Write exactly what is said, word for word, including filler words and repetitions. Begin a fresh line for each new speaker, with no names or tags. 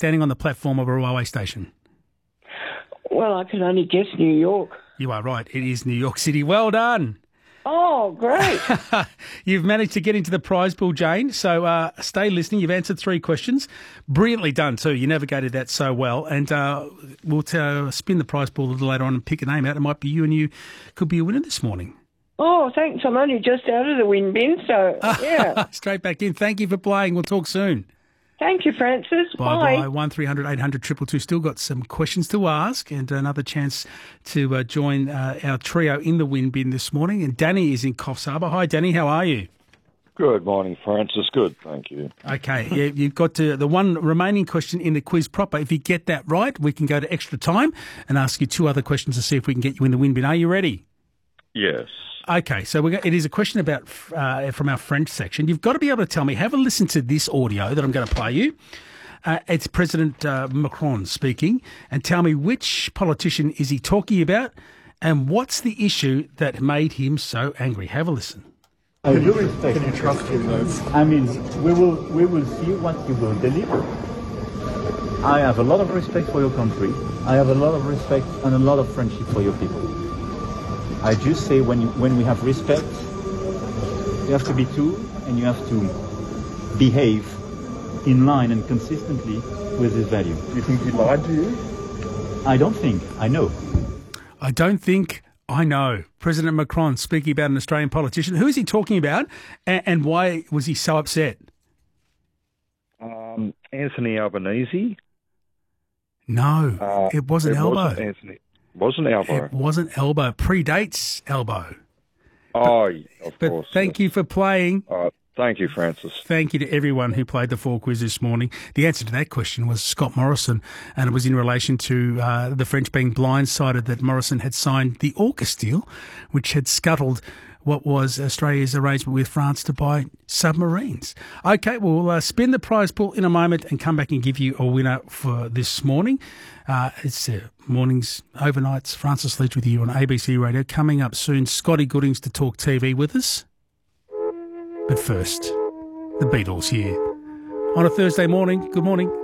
standing on the platform of a railway station?
Well, I can only guess New York.
You are right. It is New York City. Well done.
Oh, great.
You've managed to get into the prize pool, Jane, so uh, stay listening. You've answered three questions. Brilliantly done, too. You navigated that so well. And uh, we'll t- uh, spin the prize pool a little later on and pick a name out. It might be you, and you could be a winner this morning.
Oh, thanks. I'm only just out of the wind bin, so, yeah.
Straight back in. Thank you for playing. We'll talk soon.
Thank you, Francis.
Bye-bye.
Bye.
one three hundred eight hundred two two two. Still got some questions to ask and another chance to uh, join uh, our trio in the wind bin this morning. And Danny is in Coffs Harbour. Hi, Danny. How are you?
Good morning, Francis. Good, thank you.
Okay, yeah, you've got to, the one remaining question in the quiz proper. If you get that right, we can go to extra time and ask you two other questions to see if we can get you in the wind bin. Are you ready?
Yes.
Okay, so we're go- it is a question about uh, from our French section. You've got to be able to tell me, have a listen to this audio that I'm going to play you. Uh, it's President uh, Macron speaking, and tell me which politician is he talking about and what's the issue that made him so angry. Have a listen.
I do respect. Can you trust him, though? I mean, we will we will see what you will deliver. I have a lot of respect for your country. I have a lot of respect and a lot of friendship for your people. I just say when you, when we have respect, you have to be two, and you have to behave in line and consistently with this value.
Do you think he lied to you?
I don't think. I know.
I don't think I know. President Macron speaking about an Australian politician. Who is he talking about, and, and why was he so upset?
Um, Anthony Albanese.
No,
Uh,
it wasn't
it
Elbow.
Wasn't Anthony. Wasn't Elbow.
It wasn't Elbow. Predates Elbow.
Oh, of
But
course.
thank you for playing.
Uh, thank you, Francis.
Thank you to everyone who played the four quiz this morning. The answer to that question was Scott Morrison, and it was in relation to uh, the French being blindsided that Morrison had signed the AUKUS deal, which had scuttled what was Australia's arrangement with France to buy submarines. Okay, we'll uh, spin the prize pool in a moment and come back and give you a winner for this morning. Uh, it's uh, mornings, overnights. Francis Leach with you on A B C Radio. Coming up soon, Scotty Goodings to talk T V with us. But first, the Beatles here on a Thursday morning. Good morning.